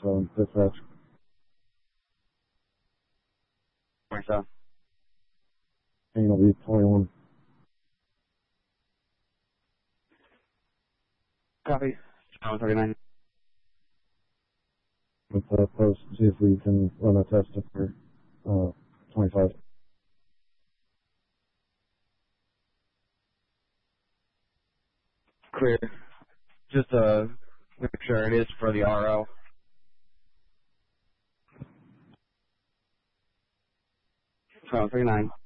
dispatch. 27. And it'll be 21. Copy. 39. With the post, see if we can run a test for 25. Clear. Just make sure it is for the RO. Tower 39.